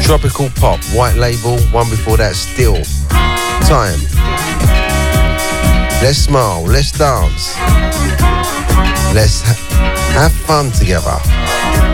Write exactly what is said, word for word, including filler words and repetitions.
Tropical Pop, White Label. One before that, Still Time. Let's smile, let's dance, let's ha- have fun together.